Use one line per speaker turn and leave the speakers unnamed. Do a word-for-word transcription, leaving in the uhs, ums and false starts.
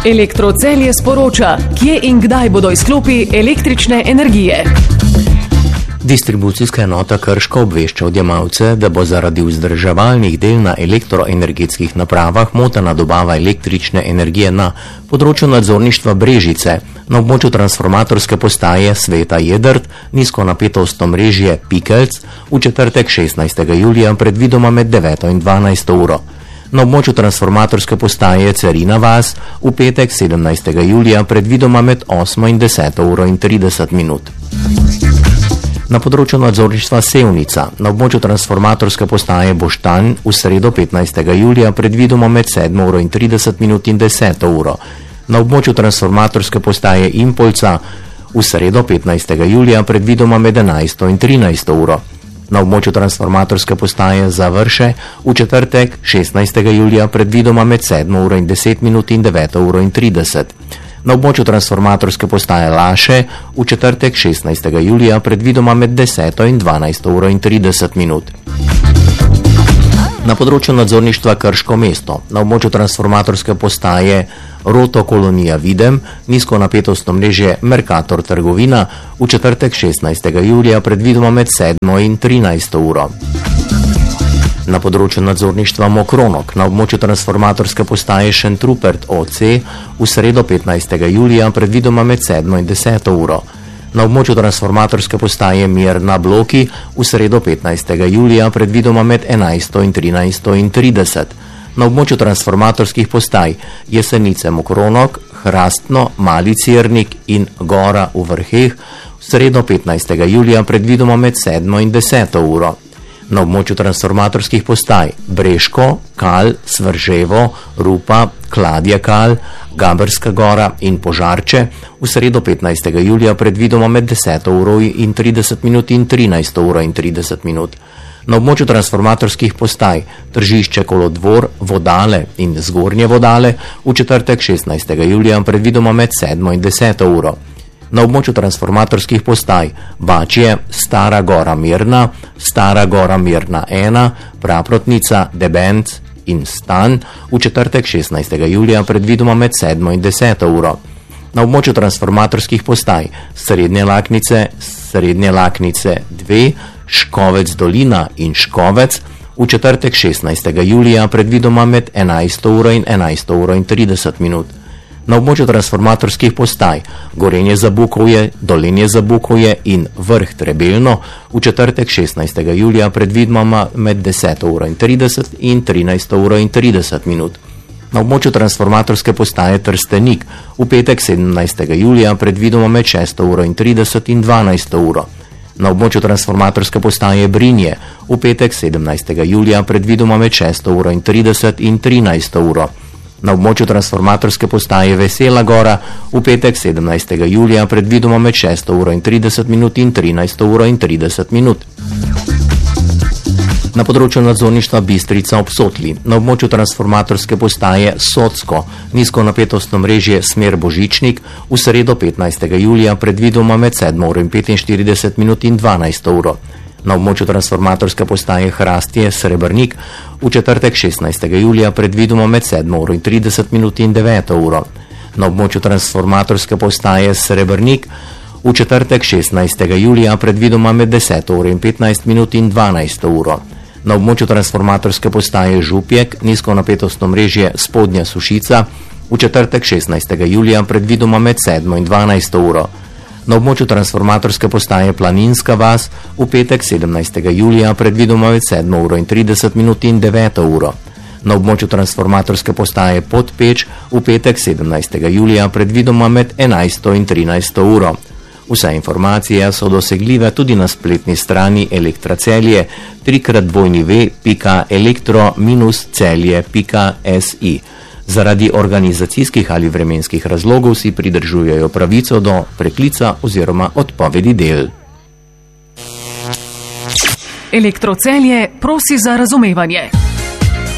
Elektrocelje sporoča, kje in kdaj bodo izklopi električne energije.
Distribucijska enota Krško obvešča odjemalce, da bo zaradi vzdrževalnih del na elektroenergetskih napravah motena dobava električne energije na področju nadzorništva Brežice, na območju transformatorske postaje Sveta Jedrt, nizkonapetostno omrežje Pikelc v četrtek šestnajstega julija predvidoma med deveto in dvanajsto uro. Na območju transformatorske postaje Cerina vas v petek sedemnajstega julija predvidoma med osmo in deseto uro in trideset minut. Na področju nadzorništva Sevnica, na območju transformatorske postaje Boštanj v sredo petnajstega julija predvidoma med sedmo uro in trideset minut in deseto uro. Na območju transformatorske postaje Impolca v sredo petnajstega julija predvidoma med enajsto in trinajsto uro. Na območju transformatorske postaje Završe v četrtek šestnajstega julija predvidoma med sedmo uro in deset minut in deveto uro in trideset. Na območju transformatorske postaje Laše v četrtek šestnajstega julija predvidoma med deseto in dvanajsto uro in trideset minut. Na področju nadzorništva Krško mesto, na območju transformatorske postaje Roto Kolonija Videm, nizkonapetostno omrežje Mercator Trgovina v četrtek šestnajstega julija predvidoma med sedmo in trinajsto uro. Na področju nadzorništva Mokronok, na območju transformatorske postaje Šentrupert O C v sredo petnajstega julija predvidoma med sedmo in deseto uro. Na območju transformatorske postaje Mirna Bloki v sredo petnajstega julija predvidoma med enajsto in trinajsto in trideset. Na območju transformatorskih postaj Jesenice Mokronok, Hrastno, Mali Cirnik in Gora v Vrheh v sredo petnajstega julija predvidoma med sedmo in deseto uro. Na območju transformatorskih postaj Breško, Kal, Svrževo, Rupa, Kladja Kal, Gaberska Gora in Požarče v sredo petnajstega julija predvidoma med deseto uro in trideset minut in trinajsto uro in trideset minut. Na območju transformatorskih postaj Tržišče Kolodvor, Vodale in Zgornje Vodale v četrtek šestnajstega julija predvidoma med sedmo in deseto uro. Na območju transformatorskih postaj Bačje, Stara Gora Mirna, Stara Gora Mirna ena, Praprotnica, Debenc in Stan v četrtek šestnajstega julija predvidoma med sedmo in deseto uro. Na območju transformatorskih postaj Srednje Laknice, Srednje Laknice dve, Škovec Dolina in Škovec v četrtek šestnajstega julija predvidoma med enajsto uro in enajsto uro in trideset minut. Na območju transformatorskih postaj Gorenje Zabukovje, Dolenje Zabukovje in Vrh Trebelno v četrtek šestnajstega julija predvidoma med deseto uro in trideset in trinajsto uro in trideset minut. Na območju transformatorske postaje Trstenik v petek sedemnajstega julija predvidoma med šesto uro in trideset in dvanajsto uro. Na območju transformatorske postaje Brinje v petek sedemnajstega julija predvidoma med šesto uro in trideset in trinajsto uro. Na območju transformatorske postaje Vesela Gora v petek sedemnajstega julija predvidoma med šesto uro in trideset minut in trinajsto uro in trideset minut. Na področju nadzorništva Bistrica ob Sotli, na območju transformatorske postaje Socko, nizkonapetostno omrežje Smer Božičnik v sredo petnajstega julija predvidoma med sedmo uro in petinštirideset minut in dvanajsto uro. Na območju transformatorske postaje Hrastje Srebrnik v četrtek šestnajstega julija predvidoma med sedmo uro in trideset minut in deveto uro. Na območju transformatorske postaje Srebrnik v četrtek šestnajstega julija predvidoma med deseto uro in petnajst minut in dvanajsto uro. Na območju transformatorske postaje Župjek, nizkonapetostno omrežje Spodnja Sušica v četrtek šestnajstega julija predvidoma med sedmo in dvanajsto uro. Na območju transformatorske postaje Planinska vas v petek sedemnajstega julija predvidoma med sedmo uro in trideset minut in deveto uro. Na območju transformatorske postaje Podpeč v petek sedemnajstega julija predvidoma med enajsto in trinajsto uro. Vse informacije so dosegljive tudi na spletni strani Elektracelje tri krat dvojni ve pika elektro minus celje pika si. Zaradi organizacijskih ali vremenskih razlogov si pridržujejo pravico do preklica oziroma odpovedi del.
Elektrocelje prosi za razumevanje.